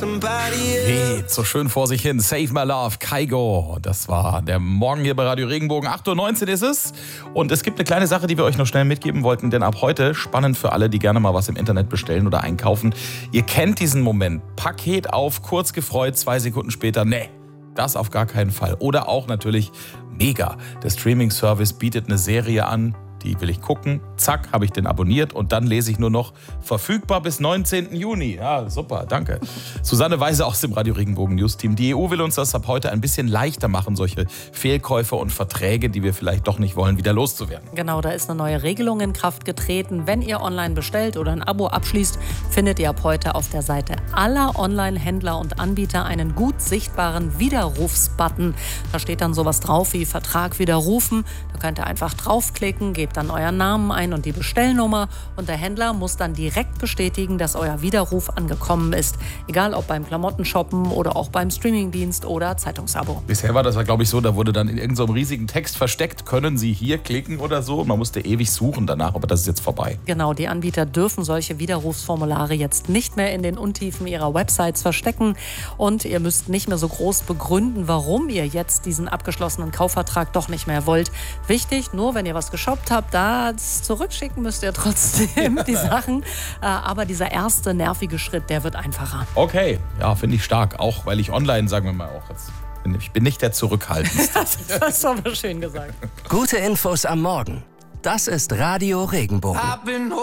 Weht so schön vor sich hin. Save My Love, Kygo. Das war der Morgen hier bei Radio Regenbogen. 8.19 Uhr ist es. Und es gibt eine kleine Sache, die wir euch noch schnell mitgeben wollten. Denn ab heute, spannend für alle, die gerne mal was im Internet bestellen oder einkaufen. Ihr kennt diesen Moment. Paket auf, kurz gefreut, 2 Sekunden später. Nee, das auf gar keinen Fall. Oder auch natürlich mega. Der Streaming-Service bietet eine Serie an. Die will ich gucken. Zack, habe ich den abonniert und dann lese ich nur noch verfügbar bis 19. Juni. Ja, super, danke. Susanne Weise aus dem Radio Regenbogen News Team. Die EU will uns das ab heute ein bisschen leichter machen, solche Fehlkäufe und Verträge, die wir vielleicht doch nicht wollen, wieder loszuwerden. Genau, da ist eine neue Regelung in Kraft getreten. Wenn ihr online bestellt oder ein Abo abschließt, findet ihr ab heute auf der Seite aller Online-Händler und Anbieter einen gut sichtbaren Widerrufsbutton. Da steht dann sowas drauf wie Vertrag widerrufen. Da könnt ihr einfach draufklicken, gebt dann euren Namen ein und die Bestellnummer und der Händler muss dann direkt bestätigen, dass euer Widerruf angekommen ist. Egal ob beim Klamottenshoppen oder auch beim Streamingdienst oder Zeitungsabo. Bisher war das, glaube ich, so, da wurde dann in irgendeinem riesigen Text versteckt, können Sie hier klicken oder so. Man musste ewig suchen danach, aber das ist jetzt vorbei. Genau, die Anbieter dürfen solche Widerrufsformulare jetzt nicht mehr in den Untiefen ihrer Websites verstecken und ihr müsst nicht mehr so groß begründen, warum ihr jetzt diesen abgeschlossenen Kaufvertrag doch nicht mehr wollt. Wichtig, nur wenn ihr was geshoppt habt, das zurückschicken müsst ihr trotzdem die Sachen. Aber dieser erste nervige Schritt, der wird einfacher. Okay, ja, finde ich stark. Auch weil ich online, sagen wir mal auch jetzt, ich bin nicht der Zurückhaltendste. Das hast du aber schön gesagt. Gute Infos am Morgen. Das ist Radio Regenbogen.